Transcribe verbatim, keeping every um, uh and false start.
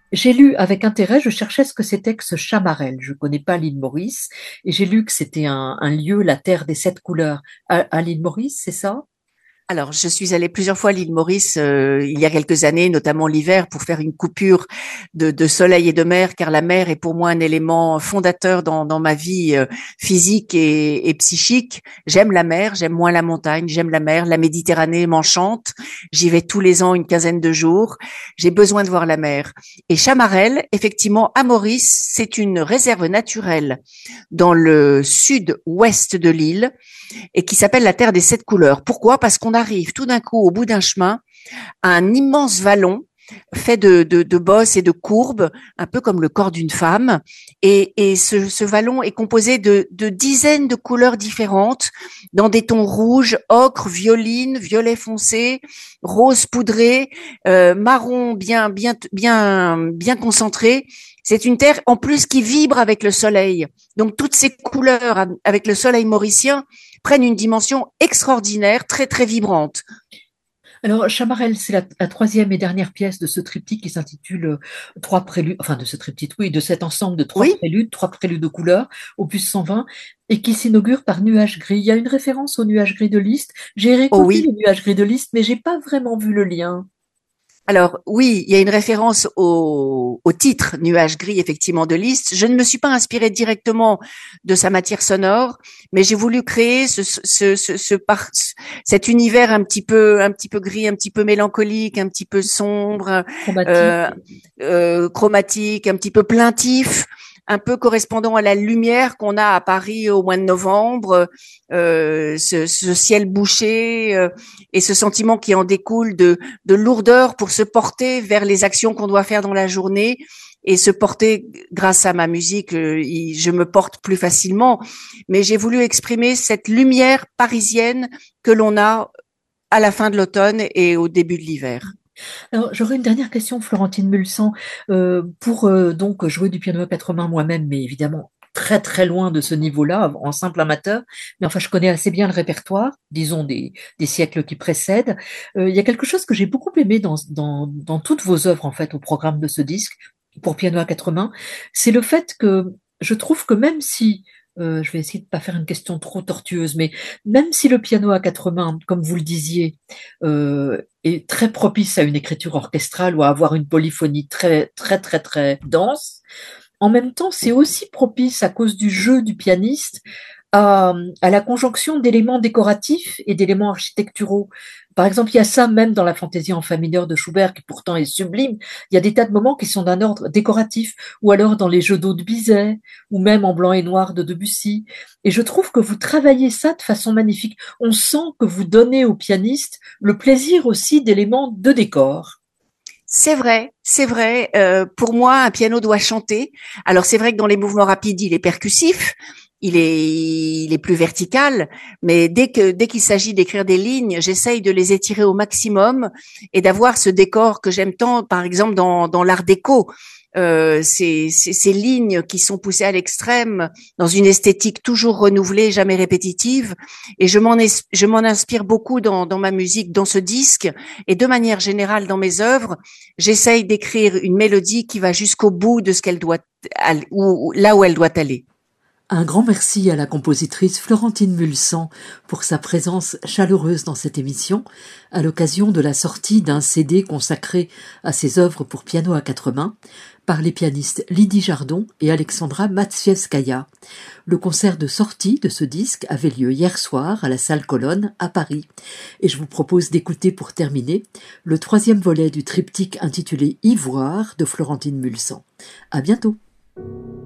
J'ai lu avec intérêt, je cherchais ce que c'était que ce Chamarel. Je connais pas l'île Maurice et j'ai lu que c'était un, un lieu, la terre des sept couleurs. À, à l'île Maurice, c'est ça? Alors, je suis allée plusieurs fois à l'île Maurice euh, il y a quelques années, notamment l'hiver, pour faire une coupure de, de soleil et de mer, car la mer est pour moi un élément fondateur dans, dans ma vie euh, physique et, et psychique. J'aime la mer, j'aime moins la montagne, j'aime la mer. La Méditerranée m'enchante. J'y vais tous les ans une quinzaine de jours. J'ai besoin de voir la mer. Et Chamarel, effectivement, à Maurice, c'est une réserve naturelle dans le sud-ouest de l'île et qui s'appelle la Terre des Sept Couleurs. Pourquoi? Parce qu'on arrive tout d'un coup au bout d'un chemin à un immense vallon fait de, de, de bosses et de courbes, un peu comme le corps d'une femme. Et, et ce, ce vallon est composé de, de dizaines de couleurs différentes, dans des tons rouges, ocre, violine, violet foncé, rose poudré, euh, marron bien, bien, bien, bien concentré. C'est une terre en plus qui vibre avec le soleil. Donc toutes ces couleurs avec le soleil mauricien prennent une dimension extraordinaire, très très vibrante. Alors, Chamarel, c'est la, la troisième et dernière pièce de ce triptyque qui s'intitule euh, Trois préludes, enfin de ce triptyque, oui, de cet ensemble de trois Oui, préludes, trois préludes de couleurs, opus cent vingt, et qui s'inaugure par Nuage gris. Il y a une référence au nuage gris de Liszt. J'ai oh réécouté oui. le nuage gris de Liszt, mais j'ai pas vraiment vu le lien. Alors oui, il y a une référence au, au titre Nuage gris effectivement de Liszt. Je ne me suis pas inspirée directement de sa matière sonore, mais j'ai voulu créer ce, ce, ce, ce par- cet univers un petit peu, un petit peu gris, un petit peu mélancolique, un petit peu sombre, euh, Chromatique. euh, chromatique, un petit peu plaintif, un peu correspondant à la lumière qu'on a à Paris au mois de novembre, euh, ce, ce ciel bouché euh, et ce sentiment qui en découle de de lourdeur pour se porter vers les actions qu'on doit faire dans la journée et se porter grâce à ma musique, euh, je me porte plus facilement. Mais j'ai voulu exprimer cette lumière parisienne que l'on a à la fin de l'automne et au début de l'hiver. Alors, j'aurais une dernière question, Florentine Mulsan. Euh, pour euh, donc jouer du piano à quatre mains moi-même, mais évidemment très très loin de ce niveau-là, en simple amateur, mais enfin je connais assez bien le répertoire, disons des, des siècles qui précèdent. Euh, il y a quelque chose que j'ai beaucoup aimé dans, dans, dans toutes vos œuvres, en fait, au programme de ce disque, pour piano à quatre mains, c'est le fait que je trouve que même si, euh, je vais essayer de pas faire une question trop tortueuse, mais même si le piano à quatre mains, comme vous le disiez, euh, est très propice à une écriture orchestrale ou à avoir une polyphonie très, très, très, très dense. En même temps, c'est aussi propice, à cause du jeu du pianiste, à, à la conjonction d'éléments décoratifs et d'éléments architecturaux. Par exemple, il y a ça même dans la fantaisie en fa mineur de Schubert, qui pourtant est sublime. Il y a des tas de moments qui sont d'un ordre décoratif, ou alors dans les jeux d'eau de Bizet, ou même en blanc et noir de Debussy. Et je trouve que vous travaillez ça de façon magnifique. On sent que vous donnez au pianiste le plaisir aussi d'éléments de décor. C'est vrai, c'est vrai. Euh, pour moi, un piano doit chanter. Alors c'est vrai que dans les mouvements rapides, il est percussif, il est, il est plus vertical, mais dès que dès qu'il s'agit d'écrire des lignes, j'essaye de les étirer au maximum et d'avoir ce décor que j'aime tant, par exemple dans dans l'art déco. Euh, ces, ces, ces lignes qui sont poussées à l'extrême dans une esthétique toujours renouvelée, jamais répétitive. Et je m'en es- je m'en inspire beaucoup dans, dans ma musique, dans ce disque, et de manière générale dans mes œuvres. J'essaye d'écrire une mélodie qui va jusqu'au bout de ce qu'elle doit, ou là où elle doit aller. Un grand merci à la compositrice Florentine Mulsan pour sa présence chaleureuse dans cette émission, à l'occasion de la sortie d'un C D consacré à ses œuvres pour piano à quatre mains, par les pianistes Lydie Jardon et Alexandra Matsievskaya. Le concert de sortie de ce disque avait lieu hier soir à la salle Colonne à Paris. Et je vous propose d'écouter pour terminer le troisième volet du triptyque intitulé Ivoire de Florentine Mulsan. À bientôt!